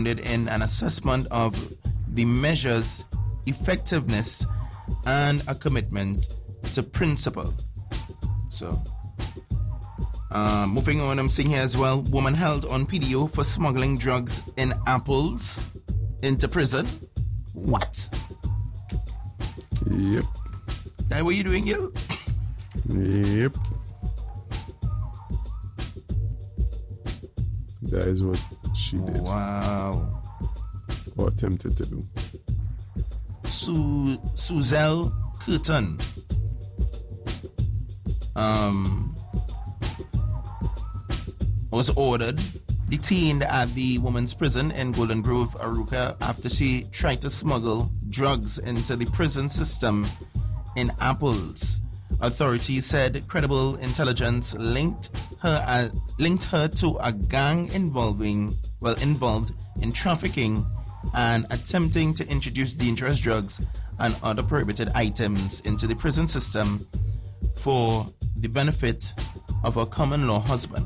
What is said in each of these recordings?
in an assessment of the measure's effectiveness and a commitment to principle. So, moving on, I'm seeing here as well, woman held on PDO for smuggling drugs in apples into prison. What? Yep. That what you doing, yo? Yep. That is what she did. Wow. Or attempted to do. Suzelle Curtin. Was ordered detained at the women's prison in Golden Grove, Arouca, after she tried to smuggle drugs into the prison system in apples. Authorities said credible intelligence linked her to a gang involved in trafficking and attempting to introduce dangerous drugs and other prohibited items into the prison system for the benefit of her common law husband.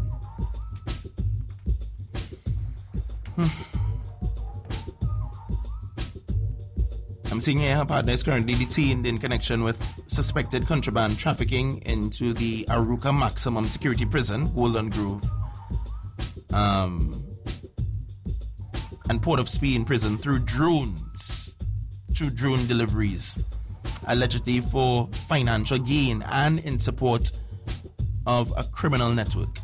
I'm seeing here her partner is currently detained in connection with suspected contraband trafficking into the Arouca Maximum Security Prison, Golden Grove, and Port of Spain Prison through drone deliveries, allegedly for financial gain and in support of a criminal network.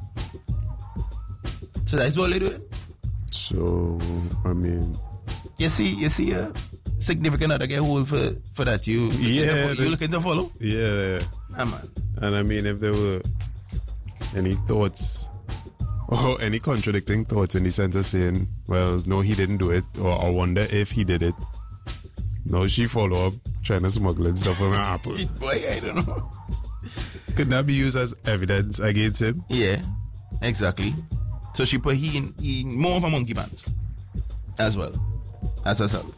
So that's what they're doing. So, I mean, you see a significant other get hold for that. You looking to follow? Yeah. Man. And I mean, if there were any thoughts or any contradicting thoughts in the sense of saying, well, no, he didn't do it, or I wonder if he did it. No, she follow up trying to smuggle and stuff from an apple. Boy, I don't know. Could that be used as evidence against him? Yeah, exactly. So she put he more of a monkey pants as well as herself.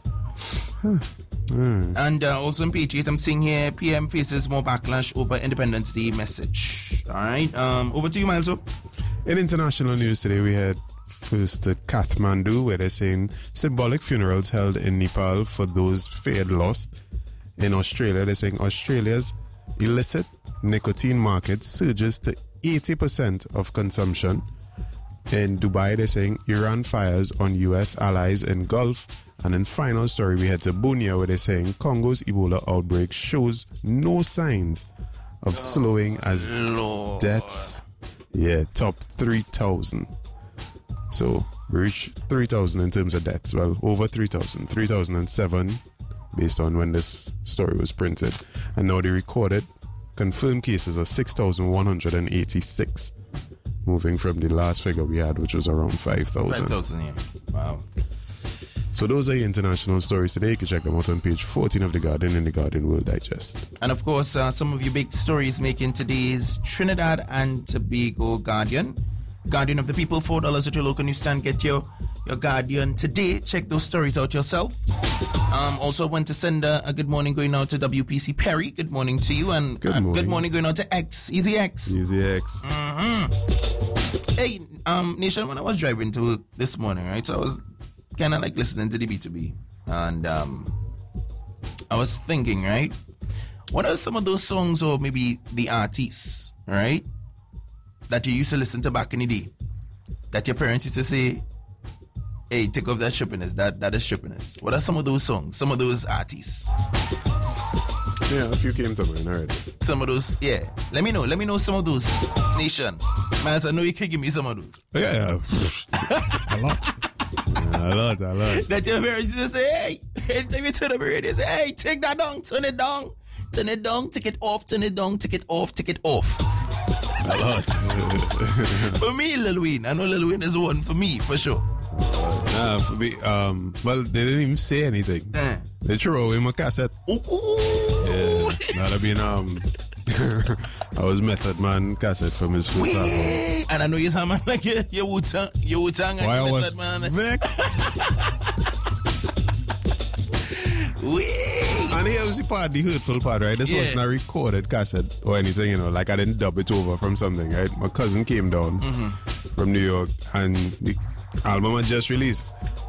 And also in page 8, I'm seeing here PM faces more backlash over Independence Day message. Alright, over to you, Miles. In international news today, we had first to Kathmandu, where they're saying symbolic funerals held in Nepal for those feared lost. In Australia, they're saying Australia's illicit nicotine market surges to 80% of consumption. In Dubai, they're saying Iran fires on US allies in Gulf. And in final story, we head to Bunia, where they're saying Congo's Ebola outbreak shows no signs of slowing as deaths, top 3,000. So we reached 3,000 in terms of deaths. Well, over 3,000, 3,007 based on when this story was printed. And now the recorded confirmed cases are 6,186. Moving from the last figure we had, which was around 5,000. 5,000, yeah. Wow. So those are your international stories today. You can check them out on page 14 of The Guardian in The Guardian World Digest. And of course, some of your big stories making today's Trinidad and Tobago Guardian. Guardian of the People, $4 at your local newsstand. Get your Guardian today. Check those stories out yourself. Also want to send a good morning going out to WPC Perry. Good morning to you. And good morning going out to X, Easy X. Easy X. Hey, Nation, when I was driving to work this morning, right, so I was kind of like listening to the B2B, and I was thinking, right, what are some of those songs or maybe the artists, right, that you used to listen to back in the day, that your parents used to say, hey, take off that strippiness, that is strippiness. What are some of those songs, some of those artists? Yeah, a few came to mind already. Some of those, yeah. Let me know some of those. Nation, man, I know you can give me some of those. Yeah. A lot. A lot. That your parents used to say, hey, take me to the radio, say, hey, take that down, turn it down, take it off, turn it down, take it off. A lot. For me, Lil Wayne. I know Lil Wayne is one for me, for sure. For me, well, they didn't even say anything. They threw away my cassette. Ooh. Yeah, that'd have been, I was Method Man cassette from his first album. And I know you're sound like your Wu-Tang and Method Man. And here was the hurtful part, right? This wasn't a recorded cassette or anything, like I didn't dub it over from something, right? My cousin came down from New York and the album had just released.